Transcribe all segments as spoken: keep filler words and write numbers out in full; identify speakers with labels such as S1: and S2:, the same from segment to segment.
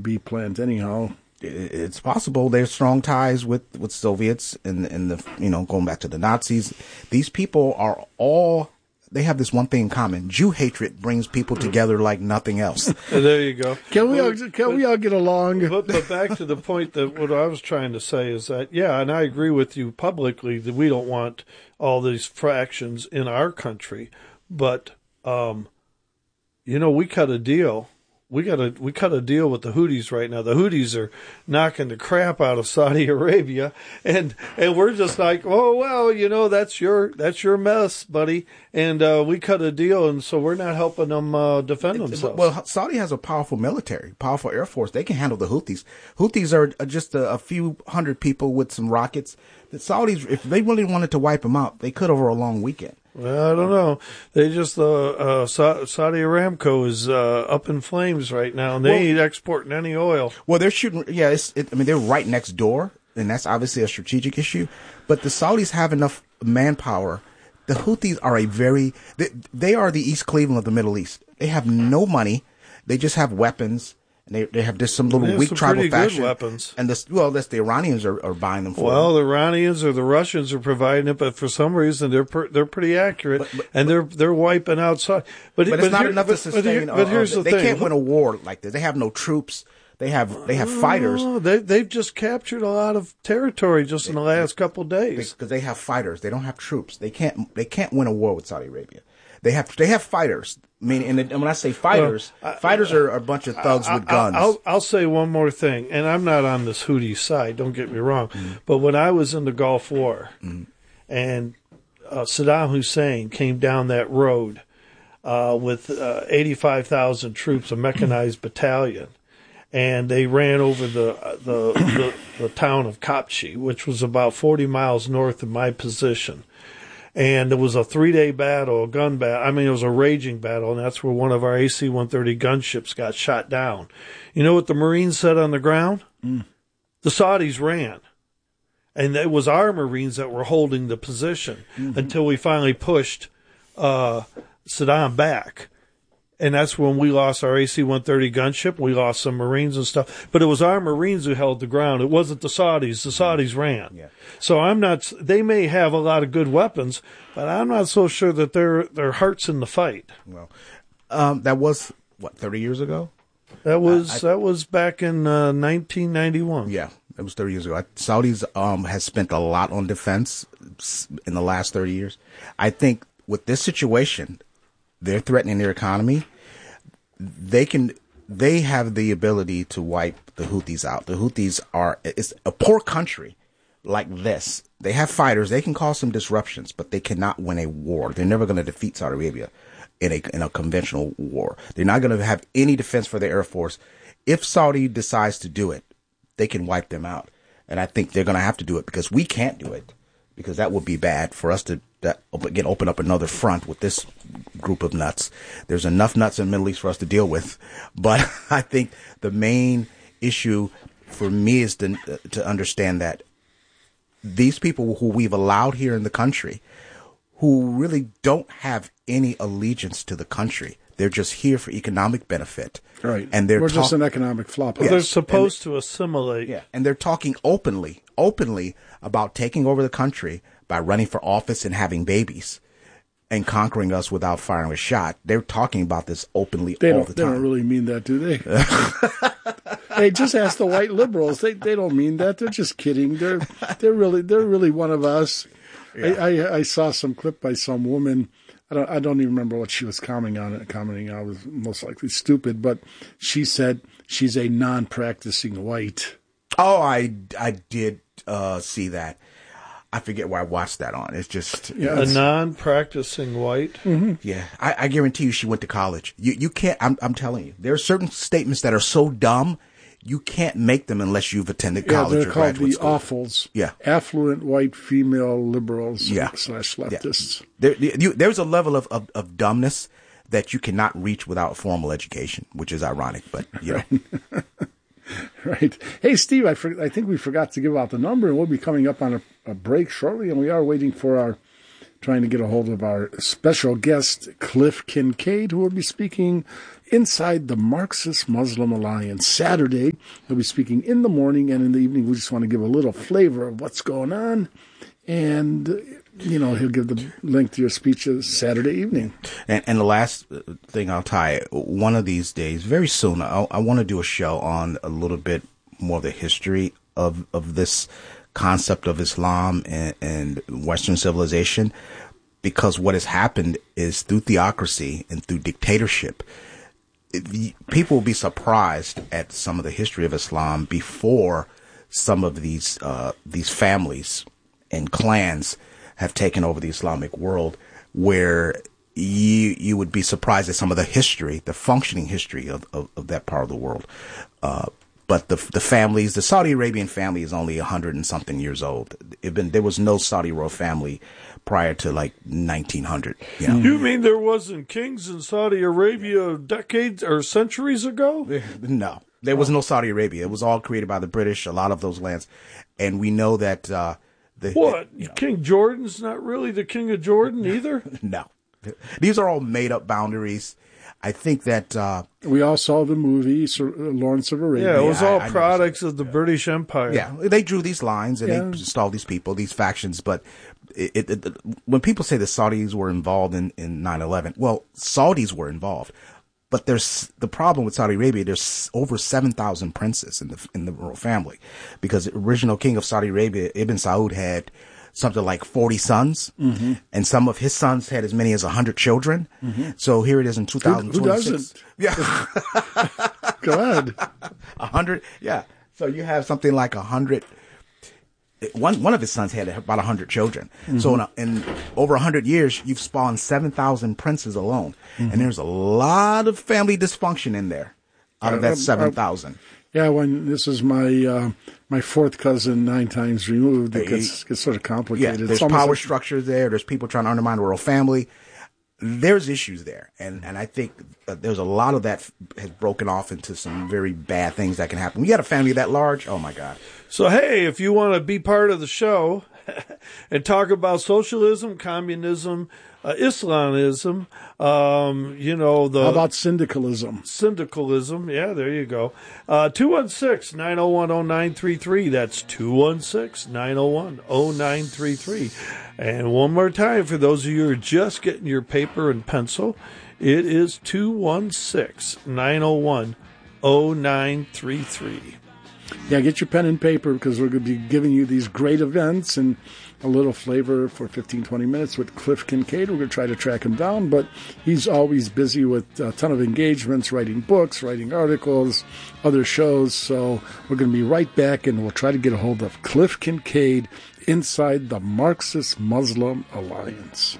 S1: be planned anyhow.
S2: It's possible. There's strong ties with, with Soviets and, and the, you know, going back to the Nazis. These people are all, they have this one thing in common. Jew hatred brings people together like nothing else.
S3: There you go.
S1: Can we,
S3: but,
S1: all, can
S3: but,
S1: we all get along?
S3: But, but back to the point that what I was trying to say is that, yeah, and I agree with you publicly that we don't want all these fractions in our country. But, um, you know, we cut a deal. We got a we cut a deal with the Houthis right now. The Houthis are knocking the crap out of Saudi Arabia, and and we're just like, oh well, you know, that's your that's your mess, buddy. And uh, we cut a deal, and so we're not helping them uh, defend themselves.
S2: Well, Saudi has a powerful military, powerful air force. They can handle the Houthis. Houthis are just a, a few hundred people with some rockets. The Saudis, if they really wanted to wipe them out, they could over a long weekend.
S3: Well, I don't know. They just uh, uh, Sa- Saudi Aramco is uh, up in flames right now, and they well, ain't exporting any oil.
S2: Well, they're shooting. Yeah, it's, it, I mean, they're right next door, and that's obviously a strategic issue. But the Saudis have enough manpower. The Houthis are a very. They, they are the East Cleveland of the Middle East. They have no money. They just have weapons. And they they have just some little weak
S3: some
S2: tribal
S3: pretty
S2: faction.
S3: Good weapons.
S2: And this, well, that's the Iranians are, are buying them for.
S3: Well,
S2: them.
S3: the Iranians or the Russians are providing it, but for some reason they're per, they're pretty accurate, but, but, and they're they're wiping outside. But,
S2: but, but it's not here, enough
S3: but,
S2: to sustain.
S3: But, here, but here's
S2: uh,
S3: the
S2: they
S3: thing:
S2: they can't win a war like this. They have no troops. They have they have fighters.
S3: Oh, they they've just captured a lot of territory just they, in the last couple of days
S2: because they, they have fighters. They don't have troops. They can't they can't win a war with Saudi Arabia. They have they have fighters. I mean, and, and when I say fighters, well, I, fighters are a bunch of thugs I, with guns.
S3: I'll, I'll say one more thing, and I'm not on this Houthi side. Don't get me wrong, mm-hmm. but when I was in the Gulf War, mm-hmm. and uh, Saddam Hussein came down that road uh, with uh, eighty-five thousand troops, a mechanized battalion, and they ran over the the, the the town of Khafji, which was about forty miles north of my position. And it was a three-day battle, a gun battle. I mean, it was a raging battle, and that's where one of our A C one thirty gunships got shot down. You know what the Marines said on the ground? Mm. The Saudis ran. And it was our Marines that were holding the position mm-hmm. until we finally pushed uh, Saddam back. And that's when we lost our A C one thirty gunship. We lost some Marines and stuff. But it was our Marines who held the ground. It wasn't the Saudis. The Saudis ran. Yeah. So I'm not – they may have a lot of good weapons, but I'm not so sure that their their heart's in the fight.
S2: Well, um, that was, what, thirty years ago?
S3: That was I, I, that was back in uh, nineteen ninety-one.
S2: Yeah, that was thirty years ago. Saudis um, has spent a lot on defense in the last thirty years. I think with this situation, they're threatening their economy. They can, they have the ability to wipe the Houthis out. The Houthis are, it's a poor country like this. They have fighters. They can cause some disruptions, but they cannot win a war. They're never going to defeat Saudi Arabia in a, in a conventional war. They're not going to have any defense for their air force. If Saudi decides to do it, they can wipe them out. And I think they're going to have to do it because we can't do it, because that would be bad for us to that, again, open up another front with this group of nuts. There's enough nuts in the Middle East for us to deal with. But I think the main issue for me is to, to understand that these people who we've allowed here in the country, who really don't have any allegiance to the country, they're just here for economic benefit.
S1: Right.
S2: And they're
S1: We're
S2: talk-
S1: just an economic flop.
S3: Yes. They're supposed and, to assimilate.
S2: Yeah. And they're talking openly, openly about taking over the country by running for office and having babies and conquering us without firing a shot. They're talking about this openly
S1: they
S2: all
S1: don't,
S2: the time.
S1: They don't really mean that, do they? Hey, just ask the white liberals. They they don't mean that. They're just kidding. They're they're really they're really one of us. Yeah. I, I I saw some clip by some woman. I don't I don't even remember what she was commenting on. Commenting on it was most likely stupid, but she said she's a non-practicing white.
S2: Oh, I I did uh, see that. I forget where I watched that on. It's just
S3: yeah, it's, a non-practicing white.
S2: Mm-hmm. Yeah, I, I guarantee you, she went to college. You you can't. I'm I'm telling you, there are certain statements that are so dumb, you can't make them unless you've attended college
S1: yeah, they're
S2: or
S1: called
S2: graduate
S1: the
S2: school.
S1: awfuls.
S2: Yeah,
S1: affluent white female liberals.
S2: Yeah.
S1: slash leftists.
S2: Yeah. There, you, there's a level of, of of dumbness that you cannot reach without formal education, which is ironic, but you know.
S1: Right. Hey, Steve, I, for, I think we forgot to give out the number, and we'll be coming up on a, a break shortly, and we are waiting for our trying to get a hold of our special guest, Cliff Kincaid, who will be speaking inside the Marxist Muslim Alliance Saturday. He'll be speaking in the morning and in the evening. We just want to give a little flavor of what's going on. And, you know, he'll give the link to your speech Saturday evening.
S2: And, and the last thing I'll tie, one of these days, very soon, I'll, I want to do a show on a little bit more of the history of, of this concept of Islam and, and Western civilization, because what has happened is through theocracy and through dictatorship, it, people will be surprised at some of the history of Islam before some of these uh, these families and clans have taken over the Islamic world, where you you would be surprised at some of the history, the functioning history of, of, of that part of the world. Uh, but the the families, the Saudi Arabian family is only a hundred and something years old. It been, there was no Saudi royal family prior to like nineteen hundred. You know?
S3: You mean there wasn't kings in Saudi Arabia decades or centuries ago?
S2: No, there was no Saudi Arabia. It was all created by the British, a lot of those lands. And we know that... Uh, The,
S3: what?
S2: You know.
S3: King Jordan's not really the king of Jordan either?
S2: No. These are all made-up boundaries. I think that... Uh,
S1: we all saw the movie, Sir, uh, Lawrence of Arabia.
S3: Yeah, it was
S2: yeah,
S3: all
S2: I, I
S3: products of the British Empire.
S2: Yeah, they drew these lines and
S1: Yeah.
S2: they installed these people, these factions. But it, it, it, when people say the Saudis were involved in, in nine eleven, well, Saudis were involved. But there's the problem with Saudi Arabia. There's over seven thousand princes in the in the royal family, because the original king of Saudi Arabia, Ibn Saud, had something like forty sons, mm-hmm. and some of his sons had as many as one hundred children. Mm-hmm. So here it is in two thousand twenty-six.
S1: Who, who doesn't?
S2: Yeah,
S1: go ahead.
S2: A hundred. Yeah. So you have something like a hundred. One one of his sons had about a hundred children. Mm-hmm. So in, a, in over a hundred years, you've spawned seven thousand princes alone, mm-hmm. and there's a lot of family dysfunction in there out of that seven thousand.
S1: Yeah, when this is my uh, my fourth cousin nine times removed, it gets, gets sort of complicated.
S2: Yeah, there's
S1: it's
S2: power
S1: like,
S2: structures there. There's people trying to undermine the royal family. There's issues there, and and I think uh, there's a lot of that f- has broken off into some very bad things that can happen. When you got a family that large, oh my God.
S3: So, hey, if you want to be part of the show and talk about socialism, communism, uh, Islamism, um, you know, the...
S1: How about syndicalism?
S3: Syndicalism, yeah, there you go. Uh, two one six, nine oh one, oh nine three three. That's two one six, nine oh one, oh nine three three. And one more time, for those of you who are just getting your paper and pencil, it is two one six, nine oh one, oh nine three three.
S1: Yeah, get your pen and paper, because we're going to be giving you these great events and a little flavor for fifteen, twenty minutes with Cliff Kincaid. We're going to try to track him down, but he's always busy with a ton of engagements, writing books, writing articles, other shows. So we're going to be right back, and we'll try to get a hold of Cliff Kincaid inside the Marxist Muslim Alliance.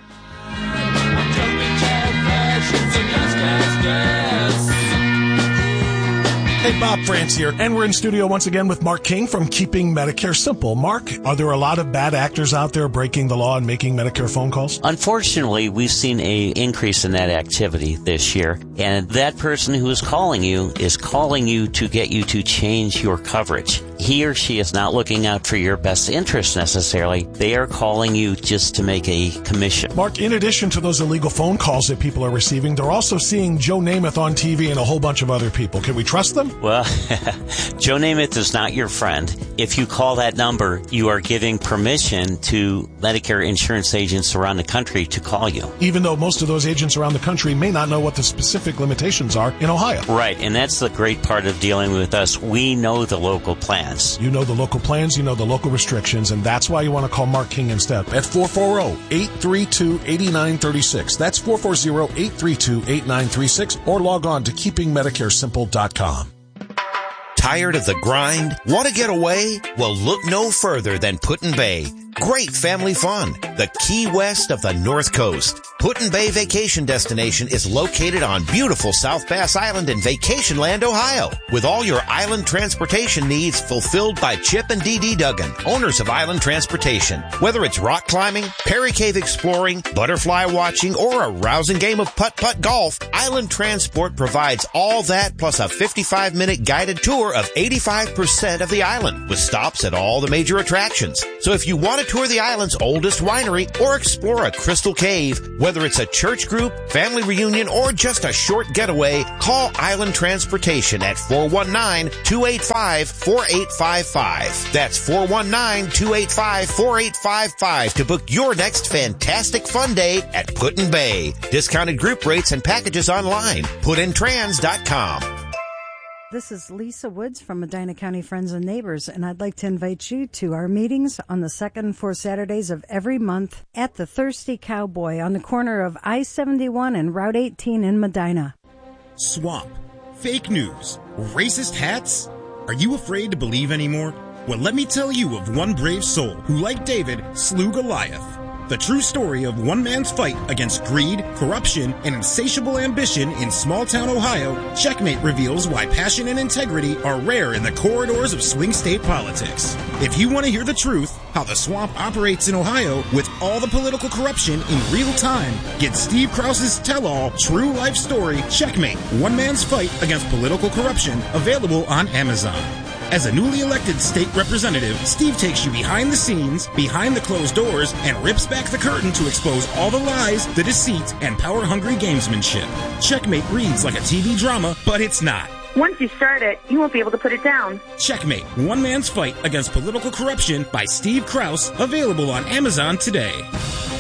S4: Hey, Bob France here, and we're in studio once again with Mark King from Keeping Medicare Simple. Mark, are there a lot of bad actors out there breaking the law and making Medicare phone calls?
S5: Unfortunately, we've seen a increase in that activity this year, and that person who is calling you is calling you to get you to change your coverage. He or she is not looking out for your best interest necessarily. They are calling you just to make a commission.
S4: Mark, in addition to those illegal phone calls that people are receiving, they're also seeing Joe Namath on T V and a whole bunch of other people. Can we trust them?
S5: Well, Joe Namath is not your friend. If you call that number, you are giving permission to Medicare insurance agents around the country to call you.
S4: Even though most of those agents around the country may not know what the specific limitations are in Ohio.
S5: Right, and that's the great part of dealing with us. We know the local plans.
S4: You know the local plans, you know the local restrictions, and that's why you want to call Mark King instead at four four zero, eight three two, eight nine three six. That's four four zero, eight three two, eight nine three six, or log on to keeping medicare simple dot com.
S6: Tired of the grind? Want to get away? Well, look no further than Put-in-Bay. Great family fun. The Key West of the North Coast. Put-in-Bay Vacation Destination is located on beautiful South Bass Island in Vacationland, Ohio. With all your island transportation needs fulfilled by Chip and Dee Dee Duggan, owners of Island Transportation. Whether it's rock climbing, Perry Cave exploring, butterfly watching, or a rousing game of putt-putt golf, Island Transport provides all that plus a fifty-five minute guided tour of eighty-five percent of the island with stops at all the major attractions. So if you want to tour the island's oldest winery or explore a crystal cave, whether it's a church group, family reunion, or just a short getaway, call Island Transportation at four one nine, two eight five, four eight five five. That's four one nine, two eight five, four eight five five to book your next fantastic fun day at Put-in-Bay. Discounted group rates and packages online. put in trans dot com.
S7: This is Lisa Woods from Medina County Friends and Neighbors, and I'd like to invite you to our meetings on the second and fourth Saturdays of every month at the Thirsty Cowboy on the corner of I seventy-one and Route eighteen in Medina.
S8: Swamp. Fake news. Racist hats. Are you afraid to believe anymore? Well, let me tell you of one brave soul who, like David, slew Goliath. The true story of one man's fight against greed, corruption, and insatiable ambition in small-town Ohio, Checkmate reveals why passion and integrity are rare in the corridors of swing state politics. If you want to hear the truth, how the swamp operates in Ohio with all the political corruption in real time, get Steve Krause's tell-all true life story, Checkmate, One Man's Fight Against Political Corruption, available on Amazon. As a newly elected state representative, Steve takes you behind the scenes, behind the closed doors, and rips back the curtain to expose all the lies, the deceit, and power-hungry gamesmanship. Checkmate reads like a T V drama, but it's not.
S9: Once you start it, you won't be able to put it down.
S8: Checkmate, One Man's Fight Against Political Corruption by Steve Krause, available on Amazon today.